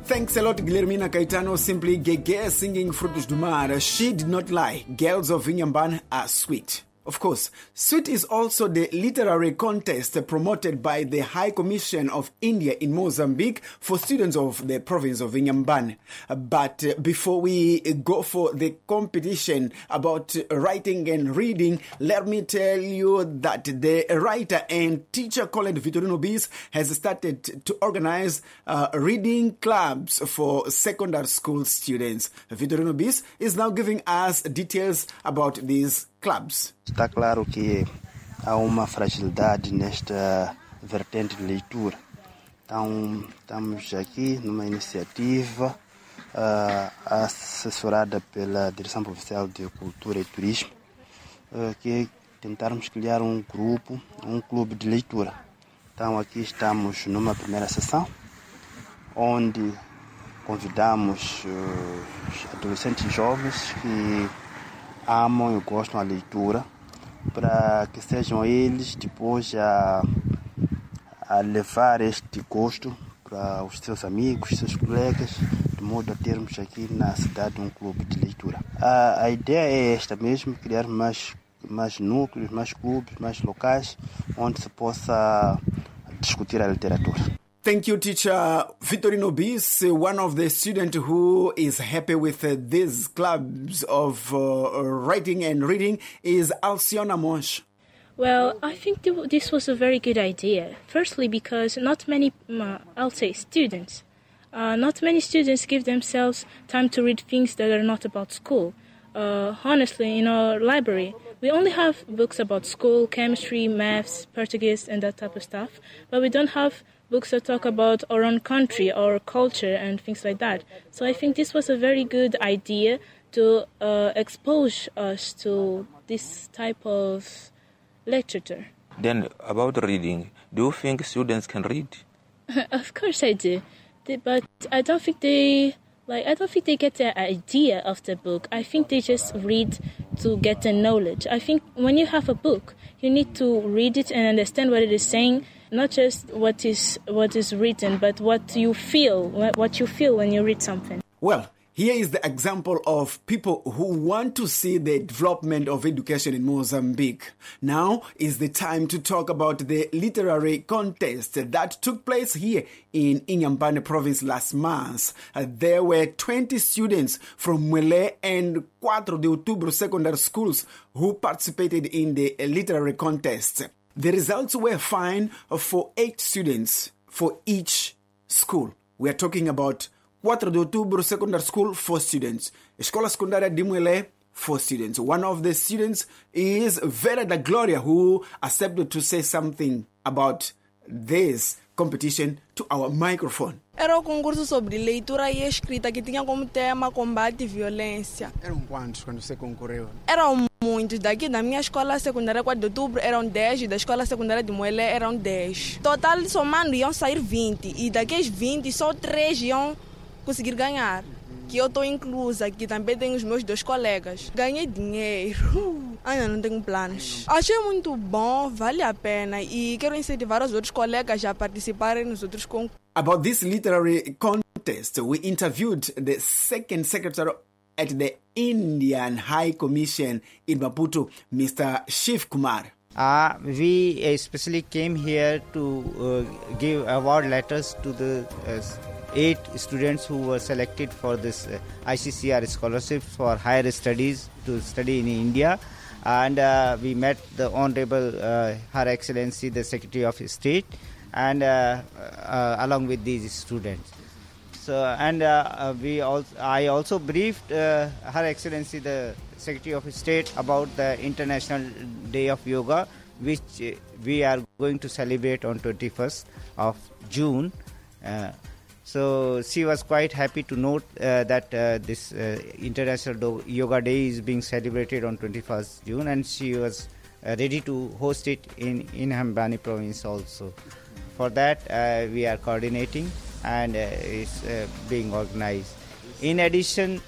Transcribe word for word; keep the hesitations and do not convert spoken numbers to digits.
Thanks a lot, Guilhermina Caetano. Simply Gege singing Frutos do Mar. She did not lie. Girls of Inhambane are sweet. Of course, Sweet is also the literary contest promoted by the High Commission of India in Mozambique for students of the province of Inhambane. But before we go for the competition about writing and reading, let me tell you that the writer and teacher called Vitorino Bis has started to organize uh, reading clubs for secondary school students. Vitorino Bis is now giving us details about these clubs. Está claro que há uma fragilidade nesta vertente de leitura. Então, estamos aqui numa iniciativa uh, assessorada pela Direção Provincial de Cultura e Turismo, uh, que é tentarmos criar um grupo, um clube de leitura. Então, aqui estamos numa primeira sessão, onde convidamos uh, adolescentes e jovens que amam e gostam da leitura, para que sejam eles depois a, a levar este gosto para os seus amigos, seus colegas, de modo a termos aqui na cidade um clube de leitura. A, a ideia é esta mesmo, criar mais, mais núcleos, mais clubes, mais locais, onde se possa discutir a literatura. Thank you, teacher Vitorino Bis. One of the students who is happy with uh, these clubs of uh, writing and reading is Alciona Monch. Well, I think th- this was a very good idea. Firstly, because not many, uh, I'll say students, uh, not many students give themselves time to read things that are not about school. Uh, honestly, in our library, we only have books about school, chemistry, maths, Portuguese, and that type of stuff, but we don't have books that talk about our own country, our culture, and things like that. So I think this was a very good idea to uh, expose us to this type of literature. Then about reading, do you think students can read? Of course I do, they, but I don't think they like. I don't think they get the idea of the book. I think they just read to get the knowledge. I think when you have a book, you need to read it and understand what it is saying. Not just what is what is written, but what you feel, what you feel when you read something. Well, here is the example of people who want to see the development of education in Mozambique. Now is the time to talk about the literary contest that took place here in Inhambane province last month. Uh, there were twenty students from Mwele and Cuatro de Outubro secondary schools who participated in the literary contest. The results were fine for eight students for each school. We are talking about Cuatro de Outubro Secondary School, four students. Escola Secundária de Mwele, four students. One of the students is Vera da Gloria, who accepted to say something about this competition to our microphone. Era um concurso sobre leitura e escrita que tinha como tema combate e violência. Eram quantos quando você concorreu? Eram muitos. Daqui da minha escola secundária quatro de outubro eram dez e da escola secundária de Mwele eram dez. Total, somando, iam sair vinte. E daqueles vinte, só três iam conseguir ganhar. Que eu estou inclusa, que também tenho os meus dois colegas. Ganhei dinheiro. Ainda não tenho planos. Achei muito bom, vale a pena. E quero incentivar os outros colegas a participarem nos outros concursos. About this literary contest, we interviewed the second secretary at the Indian High Commission in Maputo, Mister Shiv Kumar. Uh, we especially came here to uh, give award letters to the uh, eight students who were selected for this uh, I C C R scholarship for higher studies to study in India. And uh, we met the Honorable uh, Her Excellency, the Secretary of State, and uh, uh, along with these students. So, and uh, we also, I also briefed uh, Her Excellency, the Secretary of State, about the International Day of Yoga, which uh, we are going to celebrate on twenty-first of June. Uh, so she was quite happy to note uh, that uh, this uh, International Do- Yoga Day is being celebrated on twenty-first June, and she was uh, ready to host it in Inhambane province also. For that, uh, we are coordinating and uh, it's uh, being organized. In addition,